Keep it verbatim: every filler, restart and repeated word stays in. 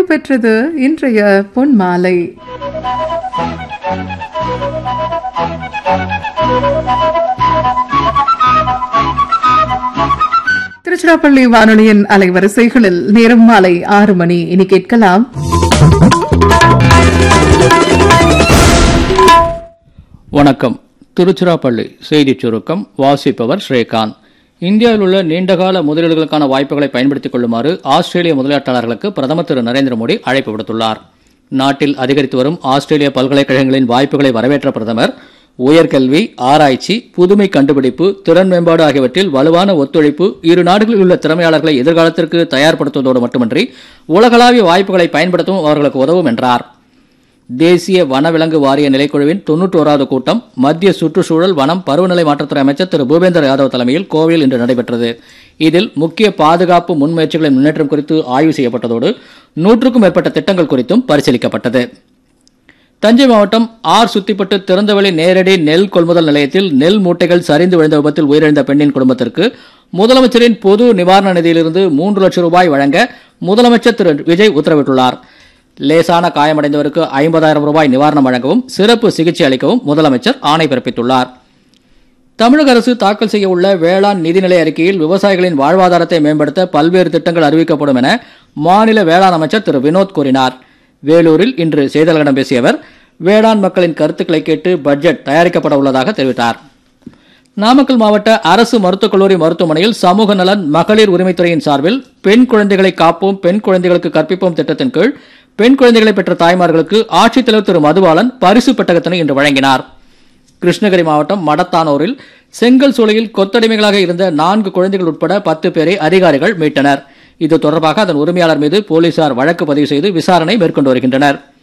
பெற்றது இன்றைய பொன்மாலை. திருச்சிராப்பள்ளி வானொலியின் அலைவரிசைகளில் நேரம் மாலை ஆறு மணி. இனி கேட்கலாம் வணக்கம். திருச்சிராப்பள்ளி செய்திச் சுருக்கம் வாசிப்பவர் ஸ்ரீகாந்த். இந்தியாவில் உள்ள நீண்டகால முதலீடுகளுக்கான வாய்ப்புகளை பயன்படுத்திக் கொள்ளுமாறு ஆஸ்திரேலிய முதலீட்டாளர்களுக்கு பிரதமர் திரு நரேந்திர மோடி அழைப்பு விடுத்துள்ளார். நாட்டில் அதிகரித்து வரும் ஆஸ்திரேலிய பல்கலைக்கழகங்களின் வாய்ப்புகளை வரவேற்ற பிரதமர் உயர்கல்வி, ஆராய்ச்சி, புதுமை கண்டுபிடிப்பு, திறன் மேம்பாடு ஆகியவற்றில் வலுவான ஒத்துழைப்பு இரு நாடுகளில் உள்ள திறமையாளர்களை எதிர்காலத்திற்கு தயார்படுத்துவதோடு மட்டுமின்றி உலகளாவிய வாய்ப்புகளை பயன்படுத்தவும் அவர்களுக்கு உதவும் என்றார். தேசிய வனவிலங்கு வாரிய நிலைக்குழுவின் தொன்னூற்றி ஓராவது கூட்டம் மத்திய சுற்றுச்சூழல், வனம், பருவநிலை மாற்றத்துறை அமைச்சர் திரு பூபேந்தர் யாதவ் தலைமையில் கோவையில் இன்று நடைபெற்றது. இதில் முக்கிய பாதுகாப்பு முன்முயற்சிகளின் முன்னேற்றம் குறித்து ஆய்வு செய்யப்பட்டதோடு நூற்றுக்கும் மேற்பட்ட திட்டங்கள் குறித்தும் பரிசீலிக்கப்பட்டது. தஞ்சை மாவட்டம் ஆர் சுத்திப்பட்டு திறந்தவெளி நேரடி நெல் கொள்முதல் நிலையத்தில் நெல் மூட்டைகள் சரிந்து விழுந்த விபத்தில் உயிரிழந்த பெண்ணின் குடும்பத்திற்கு முதலமைச்சரின் பொது நிவாரண நிதியிலிருந்து மூன்று லட்சம் ரூபாய் வழங்க முதலமைச்சர் திரு விஜய் உத்தரவிட்டுள்ளார். லேசான காயமடைந்தவருக்கு ஐம்பதாயிரம் ரூபாய் நிவாரணம் வழங்கவும் சிறப்பு சிகிச்சை அளிக்கவும் முதலமைச்சர் ஆணை பிறப்பித்துள்ளார். தமிழக அரசு தாக்கல் செய்ய உள்ள வேளாண் நிதிநிலை அறிக்கையில் விவசாயிகளின் வாழ்வாதாரத்தை மேம்படுத்த பல்வேறு திட்டங்கள் அறிவிக்கப்படும் என மாநில வேளாண் அமைச்சர் திரு வினோத் கூறினார். வேலூரில் இன்று செய்தியாளர்களிடம் பேசிய அவர் வேளாண் மக்களின் கருத்துக்களை கேட்டு பட்ஜெட் தயாரிக்கப்பட உள்ளதாக தெரிவித்தார். நாமக்கல் மாவட்ட அரசு மருத்துவக் கல்லூரி மருத்துவமனையில் சமூக நலன் மகளிர் உரிமைத்துறையின் சார்பில் பெண் குழந்தைகளை காப்போம், பெண் குழந்தைகளுக்கு கற்பிப்போம் திட்டத்தின் கீழ் பெண் குழந்தைகளை பெற்ற தாய்மார்களுக்கு ஆட்சித்தலைவர் திரு மதுபாலன் பரிசு பெட்டகத்தினை இன்று வழங்கினார். கிருஷ்ணகிரி மாவட்டம் மடத்தானூரில் செங்கல் சூளையில் கொத்தடிமைகளாக இருந்த நான்கு குழந்தைகள் உட்பட பத்து பேரை அதிகாரிகள் மீட்டனர். இது தொடர்பாக அதன் உரிமையாளர் மீது போலீசார் வழக்கு பதிவு செய்து விசாரணை மேற்கொண்டு வருகின்றனர்.